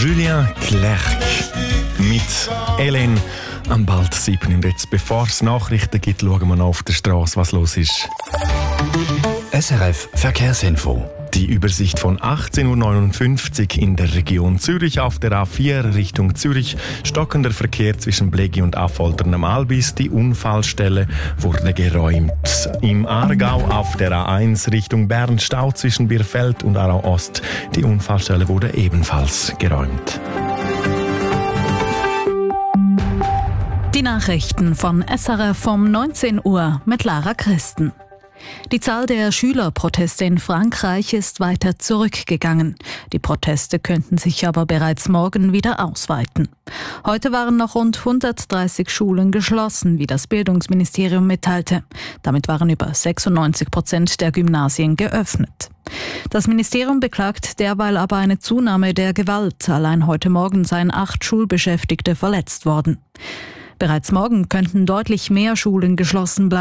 Julien Clerc mit Hélène am bald 7. Und jetzt, bevor es Nachrichten gibt, schauen wir noch auf der Straße, was los ist. SRF Verkehrsinfo. Die Übersicht von 18.59 Uhr in der Region Zürich auf der A4 Richtung Zürich. Stockender Verkehr zwischen Blegi und Affoltern am Albis. Die Unfallstelle wurde geräumt. Im Aargau auf der A1 Richtung Bern Stau zwischen Bierfeld und Aarau Ost. Die Unfallstelle wurde ebenfalls geräumt. Die Nachrichten von SRF um 19 Uhr mit Lara Christen. Die Zahl der Schülerproteste in Frankreich ist weiter zurückgegangen. Die Proteste könnten sich aber bereits morgen wieder ausweiten. Heute waren noch rund 130 Schulen geschlossen, wie das Bildungsministerium mitteilte. Damit waren über 96% der Gymnasien geöffnet. Das Ministerium beklagt derweil aber eine Zunahme der Gewalt. Allein heute Morgen seien 8 Schulbeschäftigte verletzt worden. Bereits morgen könnten deutlich mehr Schulen geschlossen bleiben.